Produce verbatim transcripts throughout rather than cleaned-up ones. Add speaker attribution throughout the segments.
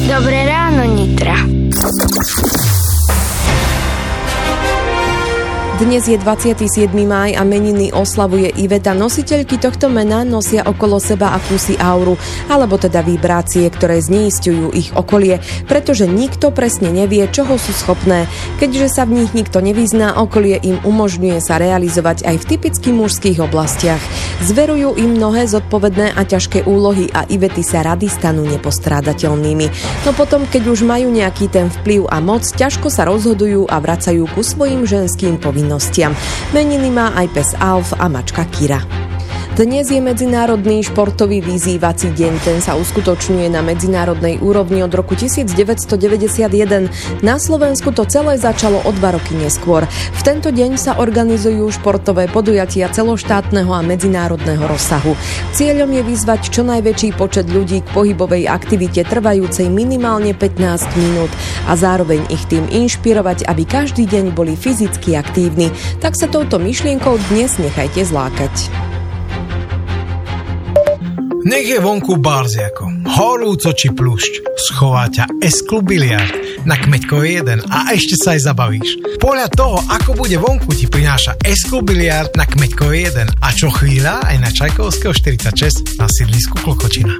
Speaker 1: Dobré ráno, Nitra.
Speaker 2: Dnes je dvadsiateho siedmeho máj a meniny oslavuje Iveta. Nositeľky tohto mena nosia okolo seba akúsi auru, alebo teda vibrácie, ktoré zneisťujú ich okolie, pretože nikto presne nevie, čoho sú schopné. Keďže sa v nich nikto nevyzná, okolie im umožňuje sa realizovať aj v typicky mužských oblastiach. Zverujú im mnohé zodpovedné a ťažké úlohy a Ivety sa rady stanú nepostrádateľnými. No potom, keď už majú nejaký ten vplyv a moc, ťažko sa rozhodujú a vracajú ku svojim ženským povinnostiam. Meniny má aj pes Alf a mačka Kira. Dnes je Medzinárodný športový vyzývací deň. Ten sa uskutočňuje na medzinárodnej úrovni od roku devätnásťstodeväťdesiatjeden. Na Slovensku to celé začalo o dva roky neskôr. V tento deň sa organizujú športové podujatia celoštátneho a medzinárodného rozsahu. Cieľom je vyzvať čo najväčší počet ľudí k pohybovej aktivite trvajúcej minimálne pätnásť minút a zároveň ich tým inšpirovať, aby každý deň boli fyzicky aktívni. Tak sa touto myšlienkou dnes nechajte zlákať.
Speaker 3: Nech je vonku barziako, horúco či pľúšť, schová ťa S-klub biliard na Kmeďkovej jeden a ešte sa aj zabavíš. Podľa toho, ako bude vonku, ti prináša S-klub biliard na Kmeďkovej jeden a čo chvíľa aj na Čajkovského štyridsaťšesť na sídlisku Klokočina.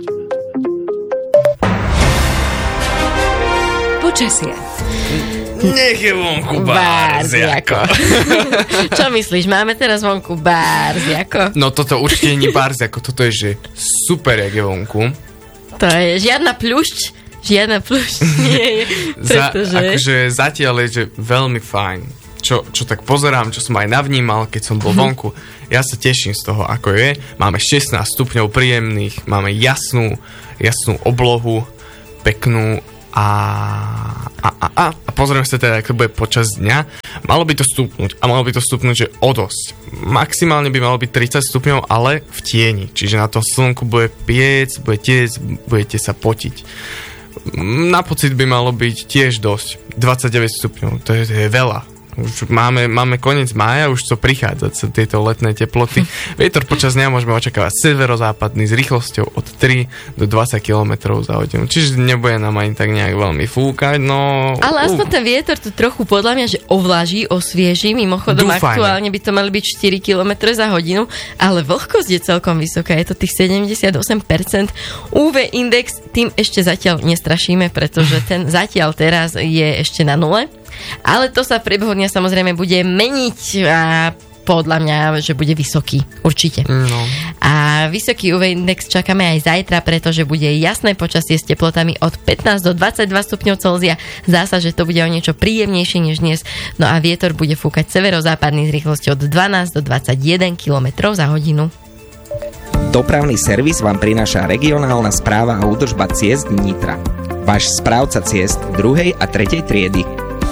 Speaker 4: Počasie.
Speaker 5: Nech je vonku barziako.
Speaker 4: Čo myslíš, máme teraz vonku barziako?
Speaker 5: No toto určite nie barziako, toto je, že super, jak je vonku.
Speaker 4: To je žiadna pľušť, žiadna pľušť nie je.
Speaker 5: Za,
Speaker 4: pretože...
Speaker 5: akože zatiaľ je, že veľmi fajn. Čo, čo tak pozerám, čo som aj navnímal, keď som bol vonku. Ja sa teším z toho, ako je. Máme šestnásť stupňov príjemných, máme jasnú, jasnú oblohu, peknú a, a, a, a, a pozrieme sa teda, ako bude počas dňa. Malo by to stupnúť a malo by to stupnúť, že o dosť. Maximálne by malo byť tridsať stupňov, ale v tieni. Čiže na tom slnku bude piec, bude tiec, budete sa potiť. Na pocit by malo byť tiež dosť. dvadsaťdeväť stupňov, to je, to je veľa. Už máme, máme koniec mája, už to prichádza tieto letné teploty. Vietor počas dňa môžeme očakávať severozápadný s rýchlosťou od tri do dvadsať kilometrov za hodinu. Čiže nebude nám ani tak nejak veľmi fúkať, no...
Speaker 4: Ale aspoň ten vietor tu trochu podľa mňa, že ovlaží, osvieží. Mimochodom Dúfajme. Aktuálne by to mali byť štyri kilometre za hodinu, ale vlhkosť je celkom vysoká. Je to tých sedemdesiatosem percent. ú vé index tým ešte zatiaľ nestrašíme, pretože ten zatiaľ teraz je ešte na nule. Ale to sa v priebehu dňa samozrejme bude meniť a podľa mňa, že bude vysoký. Určite.
Speaker 5: No.
Speaker 4: A vysoký ú vé index čakáme aj zajtra, pretože bude jasné počasie s teplotami od pätnásť do dvadsaťdva stupňov Celzia. Zdá sa, že to bude o niečo príjemnejšie než dnes. No a vietor bude fúkať severozápadný s rýchlosťou od dvanásť do dvadsaťjeden kilometrov za hodinu.
Speaker 6: Dopravný servis vám prináša regionálna správa a údržba ciest Nitra. Váš správca ciest druhej a tretej triedy.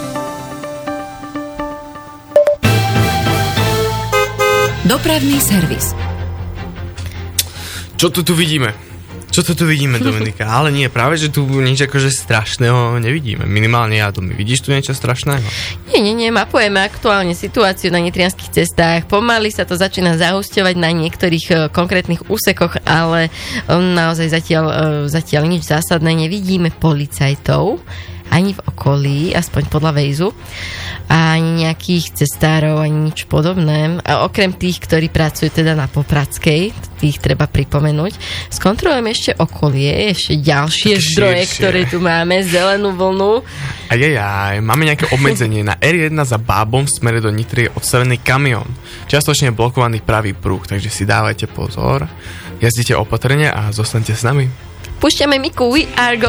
Speaker 4: Dopravný servis.
Speaker 5: Čo tu tu vidíme? Čo tu tu vidíme, Dominika? Ale nie, práve, že tu nič akože strašného nevidíme. Minimálne ja, Domi. Vidíš tu niečo strašného?
Speaker 4: Nie, nie, nie. Mapujeme aktuálne situáciu na nitrianskych cestách. Pomaly sa to začína zahusťovať na niektorých uh, konkrétnych úsekoch, ale um, naozaj zatiaľ, uh, zatiaľ nič zásadné nevidíme policajtov. Ani v okolí, aspoň podľa Vejzu, a ani nejakých cestárov, ani nič podobné. A okrem tých, ktorí pracujú teda na Popradskej, tých treba pripomenúť. Skontrolujeme ešte okolie, ešte ďalšie tak zdroje, širšie. Ktoré tu máme, zelenú vlnu.
Speaker 5: Ajajaj, máme nejaké obmedzenie. Na er jeden za Bábom v smere do Nitry je odstavený kamión. Čiastočne je blokovaný pravý pruh, takže si dávajte pozor. Jazdite opatrne a zostaňte s nami.
Speaker 4: Púšťame Miku We Are Go.